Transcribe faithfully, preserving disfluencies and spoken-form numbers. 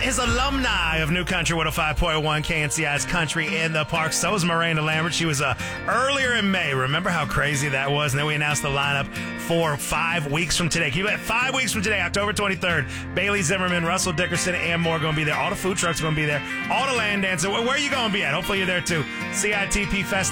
is alumni of New Country one oh five point one K N C I's Country in the Park. So is Miranda Lambert. She was uh, earlier in May. Remember how crazy that was? And then we announced the lineup for five weeks from today. Keep it five weeks from today, October twenty-third. Bailey Zimmerman, Russell Dickerson, and more going to be there. All the food trucks are going to be there. All the land dancers. Where are you going to be at? Hopefully you're there too. C I T P Fest